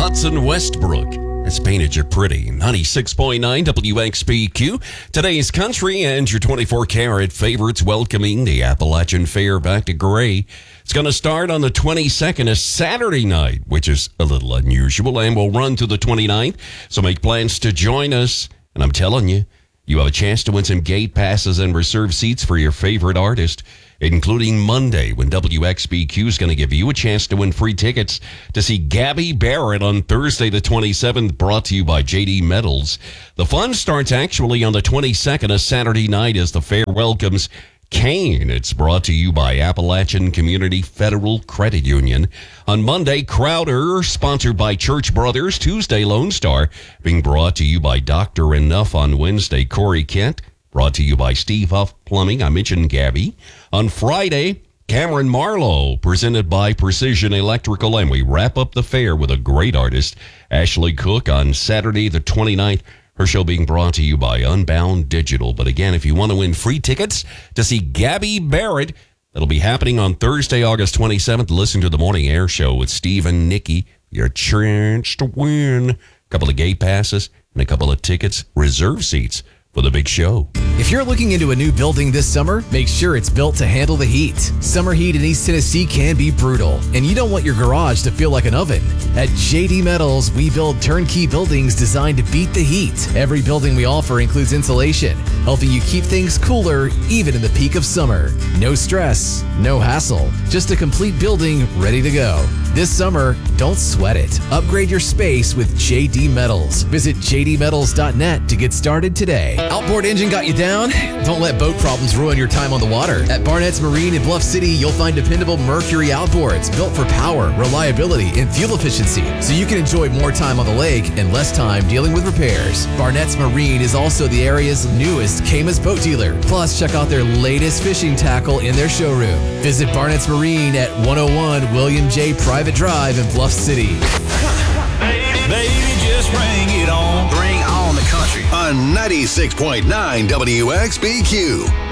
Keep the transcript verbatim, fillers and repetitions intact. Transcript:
Hudson Westbrook has painted you pretty. ninety-six point nine W X B Q. Today's country and your twenty-four karat favorites welcoming the Appalachian Fair back to Gray. It's going to start on the twenty-second, a Saturday night, which is a little unusual, and will run to the twenty-ninth. So make plans to join us. And I'm telling you, you have a chance to win some gate passes and reserve seats for your favorite artist, including Monday, when W X B Q is going to give you a chance to win free tickets to see Gabby Barrett on Thursday the twenty-seventh, brought to you by J D Metals. The fun starts actually on the twenty-second, a Saturday night, as the fair welcomes Kane. It's brought to you by Appalachian Community Federal Credit Union. On Monday, Crowder, sponsored by Church Brothers. Tuesday, Lone Star, being brought to you by Doctor Enough. On Wednesday, Corey Kent, brought to you by Steve Huff Plumbing. I mentioned Gabby. On Friday, Cameron Marlowe, presented by Precision Electrical. And we wrap up the fair with a great artist, Ashley Cook. On Saturday, the twenty-ninth, her show being brought to you by Unbound Digital. But again, if you want to win free tickets to see Gabby Barrett, that'll be happening on Thursday, August twenty-seventh. Listen to the Morning Air Show with Steve and Nikki. Your chance to win a couple of gate passes and a couple of tickets, reserve seats for the big show. If you're looking into a new building this summer, make sure it's built to handle the heat. Summer heat in East Tennessee can be brutal, and you don't want your garage to feel like an oven. At J D Metals, we build turnkey buildings designed to beat the heat. Every building we offer includes insulation, helping you keep things cooler even in the peak of summer. No stress, no hassle, just a complete building ready to go. This summer, don't sweat it. Upgrade your space with J D Metals. Visit j d metals dot net to get started today. Outboard engine got you down? Don't let boat problems ruin your time on the water. At Barnett's Marine in Bluff City, you'll find dependable Mercury outboards built for power, reliability, and fuel efficiency, so you can enjoy more time on the lake and less time dealing with repairs. Barnett's Marine is also the area's newest Caymas boat dealer. Plus, check out their latest fishing tackle in their showroom. Visit Barnett's Marine at one oh one William J. Private Drive in Bluff City. Baby, just bring it on. Bring on the country on ninety-six point nine W X B Q.